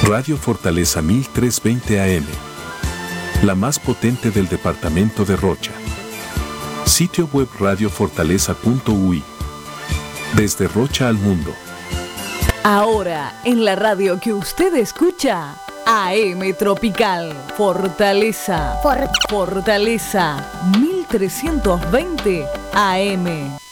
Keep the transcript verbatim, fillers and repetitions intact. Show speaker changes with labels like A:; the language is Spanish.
A: Radio Fortaleza mil trescientos veinte A M. La más potente del departamento de Rocha. Sitio web radio fortaleza punto u i. Desde Rocha al mundo.
B: Ahora, en la radio que usted escucha, A M Tropical. Fortaleza. For- Fortaleza mil trescientos veinte A M.